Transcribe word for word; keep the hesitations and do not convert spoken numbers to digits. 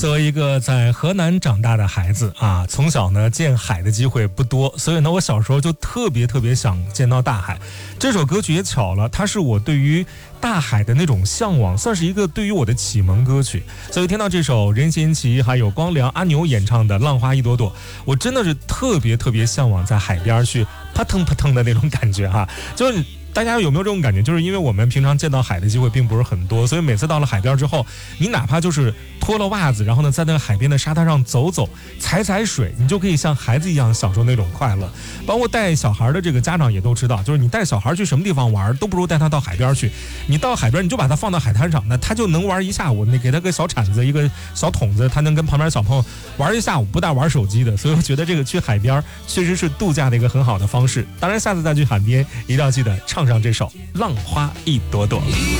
作为一个在河南长大的孩子啊，从小呢见海的机会不多，所以呢我小时候就特别特别想见到大海。这首歌曲也巧了，它是我对于大海的那种向往，算是一个对于我的启蒙歌曲。所以听到这首任贤齐还有光良、阿牛演唱的《浪花一朵朵》，我真的是特别特别向往在海边去啪腾啪腾的那种感觉哈，就是大家有没有这种感觉？就是因为我们平常见到海的机会并不是很多，所以每次到了海边之后，你哪怕就是脱了袜子，然后呢在那个海边的沙滩上走走、踩踩水，你就可以像孩子一样享受那种快乐。包括带小孩的这个家长也都知道，就是你带小孩去什么地方玩，都不如带他到海边去。你到海边，你就把他放到海滩上，那他就能玩一下午。你给他个小铲子、一个小桶子，他能跟旁边小朋友玩一下午，不带玩手机的。所以我觉得这个去海边确实是度假的一个很好的方式。当然，下次再去海边，一定要记得唱上这首《浪花一朵朵》。